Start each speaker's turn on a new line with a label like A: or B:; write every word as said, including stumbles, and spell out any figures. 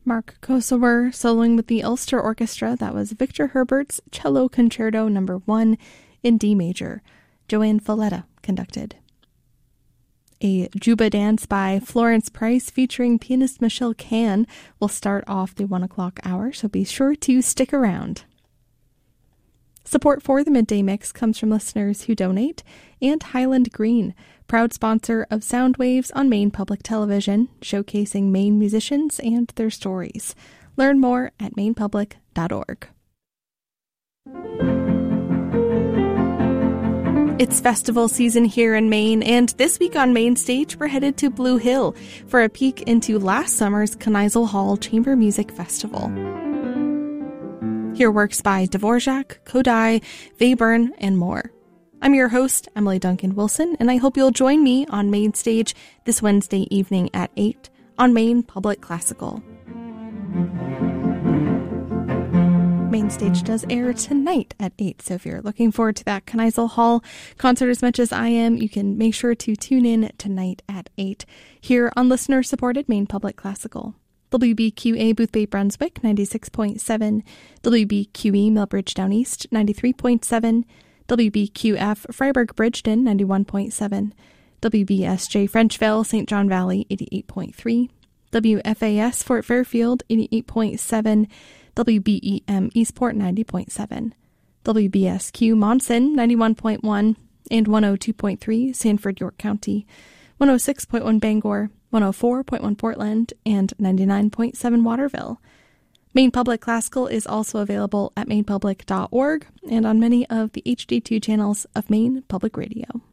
A: Mark Kosover soloing with the Ulster Orchestra. That was Victor Herbert's Cello Concerto Number one in D major. Joanne Folletta conducted. A Juba dance by Florence Price featuring pianist Michelle Can will start off the one o'clock hour, so be sure to stick around. Support for the Midday Mix comes from listeners who donate, and Highland Green, proud sponsor of Sound Waves on Maine Public Television, showcasing Maine musicians and their stories. Learn more at maine public dot org. It's festival season here in Maine, and this week on Main Stage, we're headed to Blue Hill for a peek into last summer's Kneisel Hall Chamber Music Festival. Hear works by Dvorak, Kodály, Webern, and more. I'm your host, Emily Duncan Wilson, and I hope you'll join me on Main Stage this Wednesday evening at eight on Maine Public Classical. Main Stage does air tonight at eight, so if you're looking forward to that Kneisel Hall concert as much as I am, you can make sure to tune in tonight at eight here on listener-supported Maine Public Classical. W B Q A Boothbay Brunswick, ninety-six point seven, W B Q E Millbridge Down East, ninety-three point seven, W B Q F Freiburg Bridgeton, ninety-one point seven, W B S J Frenchville, Saint John Valley, eighty-eight point three, W F A S Fort Fairfield, eighty-eight point seven, W B E M Eastport, ninety point seven, W B S Q Monson, ninety-one point one, and one oh two point three Sanford, York County, one oh six point one Bangor, one oh four point one Portland, and ninety-nine point seven Waterville. Maine Public Classical is also available at maine public dot org and on many of the H D two channels of Maine Public Radio.